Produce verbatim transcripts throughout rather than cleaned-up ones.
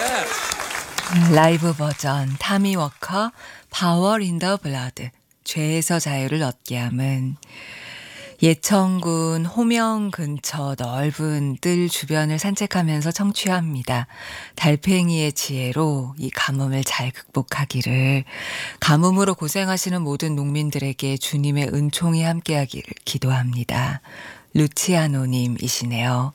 라이브 버전 타미 워커 파워 인 더 블러드 죄에서 자유를 얻게 함은 예천군 호명 근처 넓은 뜰 주변을 산책하면서 청취합니다. 달팽이의 지혜로 이 가뭄을 잘 극복하기를, 가뭄으로 고생하시는 모든 농민들에게 주님의 은총이 함께하기를 기도합니다. 루치아노님이시네요.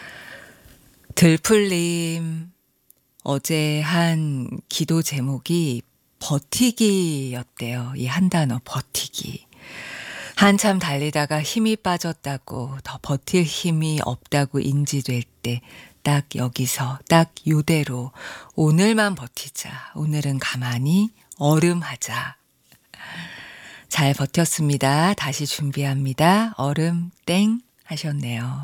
들풀님, 어제 한 기도 제목이 버티기였대요. 이 한 단어 버티기. 한참 달리다가 힘이 빠졌다고, 더 버틸 힘이 없다고 인지될 때 딱 여기서 딱 요대로 오늘만 버티자. 오늘은 가만히 얼음하자. 잘 버텼습니다. 다시 준비합니다. 얼음 땡 하셨네요.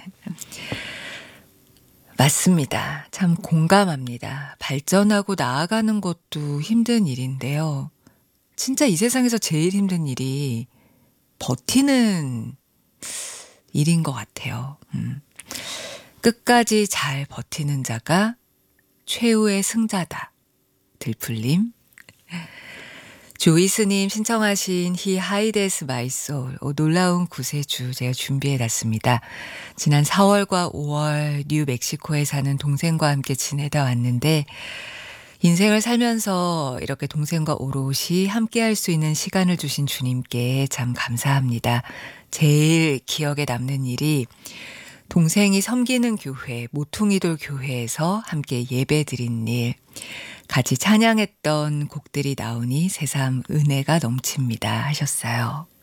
맞습니다. 참 공감합니다. 발전하고 나아가는 것도 힘든 일인데요. 진짜 이 세상에서 제일 힘든 일이 버티는 일인 것 같아요. 음. 끝까지 잘 버티는 자가 최후의 승자다. 들풀님. 조이스님 신청하신 히 하이데스 마이 소울, 놀라운 구세주 제가 준비해놨습니다. 지난 사월과 오월 뉴멕시코에 사는 동생과 함께 지내다 왔는데, 인생을 살면서 이렇게 동생과 오롯이 함께할 수 있는 시간을 주신 주님께 참 감사합니다. 제일 기억에 남는 일이 동생이 섬기는 교회, 모퉁이돌 교회에서 함께 예배 드린 일, 같이 찬양했던 곡들이 나오니 새삼 은혜가 넘칩니다 하셨어요.